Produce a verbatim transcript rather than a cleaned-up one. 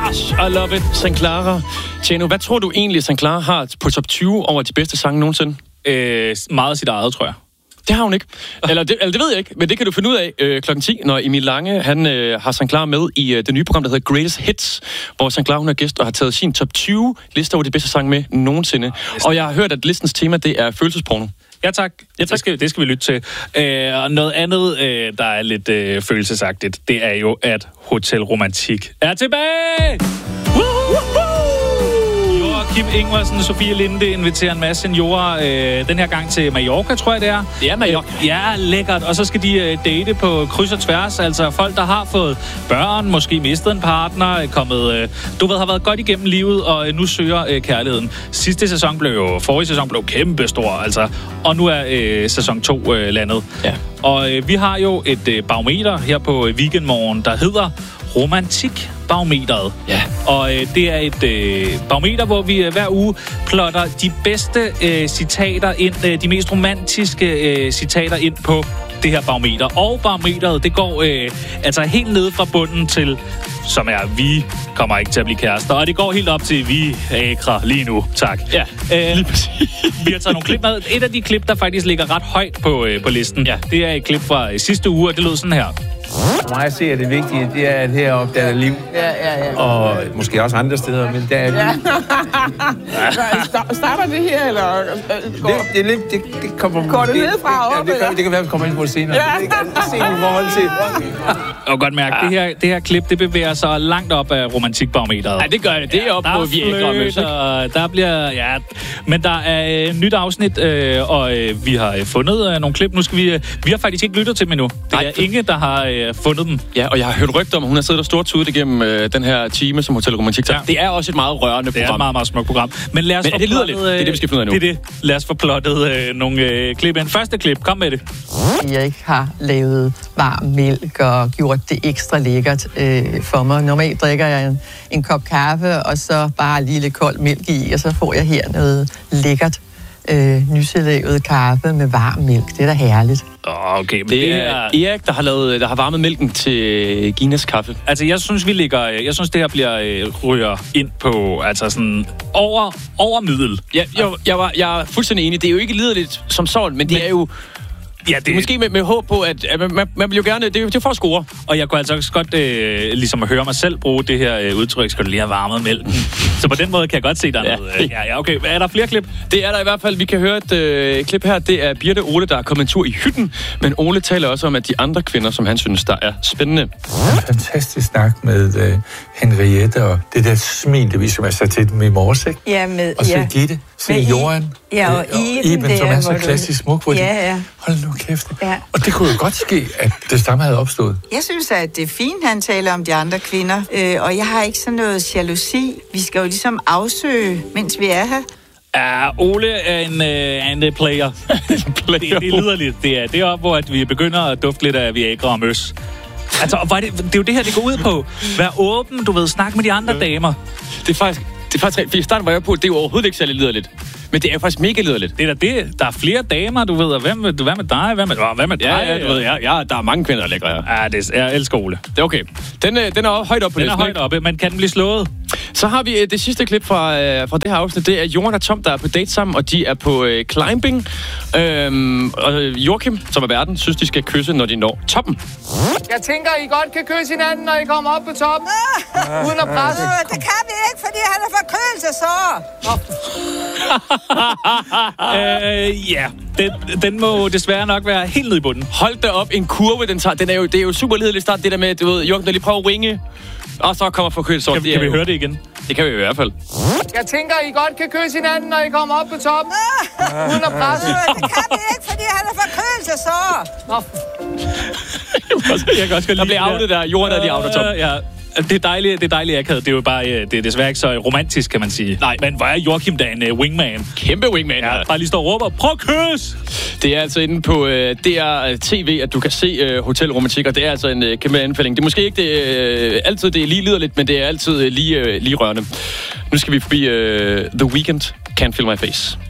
Gosh, I love it. Sankt Clara. Tjeno, hvad tror du egentlig, Sankt Clara har på top tyve over de bedste sange nogensinde? Øh, meget sit eget, tror jeg. Det har hun ikke. Eller det, eller det ved jeg ikke, men det kan du finde ud af øh, klokken ti, når Emil Lange han, øh, har Sankt Clara med i øh, det nye program, der hedder Greatest Hits, hvor Sankt Clara hun er gæst og har taget sin top tyve liste over de bedste sange med nogensinde. Og jeg har hørt, at listens tema, det er følelsesporno. Ja tak. Ja, tak. Det, skal, det skal vi lytte til. Øh, og noget andet, øh, der er lidt øh, følelsesagtigt, det er jo, at Hotel Romantik er tilbage! Kim Ingvarsen, Sofie Linde inviterer en masse seniorer øh, den her gang til Mallorca, tror jeg det er. Det er Mallorca. Ja, lækkert. Og så skal de øh, date på kryds og tværs. Altså folk, der har fået børn, måske mistet en partner, kommet, øh, du ved, har været godt igennem livet, og øh, nu søger øh, kærligheden. Sidste sæson blev jo, forrige sæson blev kæmpestor, altså. Og nu er øh, sæson to øh, landet. Ja. Og øh, vi har jo et øh, barometer her på øh, Weekendmorgen, der hedder Romantik Barometeret. Ja. Og øh, det er et øh, barometer, hvor vi øh, hver uge plotter de bedste øh, citater ind, øh, de mest romantiske øh, citater ind på det her barometer. Og barometeret, det går øh, altså helt ned fra bunden til, som er, vi kommer ikke til at blive kærester. Og det går helt op til, vi ækre lige nu. Tak. Ja, øh, lige præcis. Vi har taget nogle klip med. Et af de klip, der faktisk ligger ret højt på, øh, på listen, ja. Det er et klip fra øh, sidste uge, og det lød sådan her. For mig at se, at det vigtige, det er, at heroppe, der er liv. Ja, ja, ja. Og måske også andre steder, men der er liv. Ja. Starter det her, eller går det, det, er lidt, det, det kommer... Går det nedefra og op, ja, det, kan, det kan være, at vi kommer ind på det senere. Ja. Det kan se i forhold til... Og godt mærke, ja. det, her, det her klip, det bevæger sig langt op af romantikbarometeret. Ja, det gør det. Det er op ja, på Viagra, og der bliver... Ja, men der er et nyt afsnit, øh, og øh, vi har fundet øh, nogle klip. Nu skal vi... Øh, vi har faktisk ikke lyttet til dem endnu. Det Nej, er for... Inge, der har øh, fundet dem. Ja, og jeg har hørt rygter om, at hun har siddet og stortudet igennem øh, den her time, som Hotel Romantik tager. Ja. Det er også et meget rørende program. Det er et meget, meget smukt program. Men lad os Men er det plottet, øh, det er det, vi skal finde ud af nu. Det er det. Lad os få plottet øh, nogle øh, klip ind. Første klip, kom med det. Jeg ikke har lavet varm mælk og gjort det ekstra lækkert øh, for mig. Normalt drikker jeg en, en kop kaffe, og så bare lige lidt kold mælk i, og så får jeg her noget lækkert øh, nyselavet kaffe med varm mælk. Det er da herligt. Okay, men det, det er Erik, der har lavet, der har varmet mælken til Ginas kaffe. Altså, jeg synes, vi ligger... Jeg synes, det her bliver øh, ryger ind på, altså sådan, over, over middel. Ja, jeg, jeg, var, jeg er fuldstændig enig. Det er jo ikke liderligt som sådan, men det men, er jo... Ja, det... Måske med, med håb på, at, at man, man vil jo gerne... Det er jo for at score. Og jeg kunne altså også godt øh, ligesom at høre mig selv bruge det her øh, udtryk, skal du lige have varmet mælken. Så på den måde kan jeg godt se, der er ja. noget... Øh, ja, ja, okay. Er der flere klip? Det er der i hvert fald. Vi kan høre et øh, klip her. Det er Birte Ole, der er kommet en tur i hytten. Men Ole taler også om, at de andre kvinder, som han synes, der er spændende. Fantastisk snak med øh, Henriette og det der smil, det viser mig sig til dem i morges, ikke? Ja, med... Og så ja. Gitte, se Johan. Ja, og Iben, Iben som er så klassisk smuk. Ja, ja. Hold nu kæft. Ja. Og det kunne jo godt ske, at det samme havde opstået. Jeg synes, at det er fint, han taler om de andre kvinder. Øh, og jeg har ikke sådan noget jalousi. Vi skal jo ligesom afsøge, mens vi er her. Ja, Ole er en, øh, en player. player. Det, det lyder lidt. Det er deroppe, hvor at vi begynder at dufte lidt af Viagra og møs. Altså, og det, det er jo det her, det går ud på. Vær åben, du ved, snak med de andre øh. damer. Det er faktisk... Det er faktisk rigtigt, i starten var jeg på, det er jo overhovedet ikke særlig liderligt. Men det er faktisk mega liderligt. Det er da det. Der er flere damer, du ved. Og hvem, hvad med dig? Hvad med, hvad med dig? Ja, ja, du ved, ja, ja, der er mange kvinder, der er lækre her. Ja, det, jeg elsker Ole. Det er okay. Den, den er højt oppe på den listen. Den er højt oppe, men kan den blive slået? Så har vi det sidste klip fra, fra det her afsnit. Det er Johan og Tom, der er på date sammen, og de er på øh, climbing. Øhm, og Joachim, som er verden, synes, de skal kysse, når de når toppen. Jeg tænker, I godt kan kysse hinanden, når I kommer op på toppen. Ah, uden at presse. Øh, det kan vi ikke, fordi han er forkølelsesår. øh, ja, den, den må desværre nok være helt nede i bunden. Hold da op, en kurve, den tager. Den er jo, det er jo super liderligt start, det der med, du ved, Joachim, der lige prøver at ringe. Og så kommer forkølelsesår. Kan, kan vi jo... høre det igen? Det kan vi i hvert fald. Jeg tænker, I godt kan kysse hinanden, når I kommer op på toppen. Ah, uden at presse. Øh, det kan vi ikke, fordi han er forkølelsesår. Jeg kan også godt lide der bliver outet der. Johan er lige outet top. Ja. Det er dejligt, det er dejligt akavet. Det er jo bare, det er desværre ikke så romantisk, kan man sige. Nej. Men hvor er Joachim da en uh, wingman? Kæmpe wingman. Ja, bare lige står og råber, prøv kys! Det er altså inde på uh, D R T V, at du kan se uh, Hotel Romantik, og det er altså en uh, kæmpe anbefaling. Det er måske ikke det, uh, altid det er lige liderligt, men det er altid uh, lige, uh, lige rørende. Nu skal vi forbi uh, The Weeknd, Can't Feel My Face.